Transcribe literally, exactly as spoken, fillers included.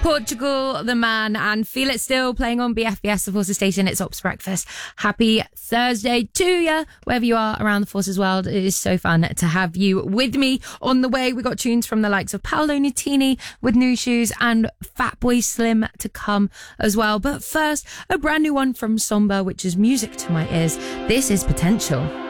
Portugal, the man, and Feel It Still playing on B F B S, the Forces Station. It's Ops Breakfast. Happy Thursday to you, wherever you are around the Forces world. It is so fun to have you with me on the way. We got tunes from the likes of Paolo Nutini with New Shoes and Fatboy Slim to come as well. But first, a brand new one from Somber, which is music to my ears. This is Potential.